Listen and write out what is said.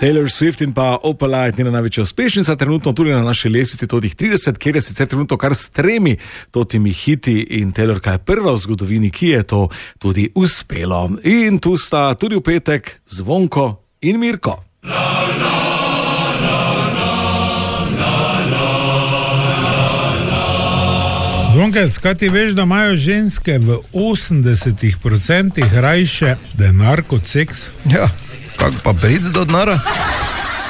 Taylor Swift in pa Opalite, njena največja uspešnica, trenutno tudi na naši lestvici totih 30, kjer je sicer trenutno kar s 3 totimi hiti in Taylorka je prva v zgodovini, ki je to tudi uspelo. In tu sta tudi v petek Zvonko in Mirko. Zvonke, skaj ti veš, da imajo ženske v 80% rajše denar kot seks? Ja, kako pa pride do denara?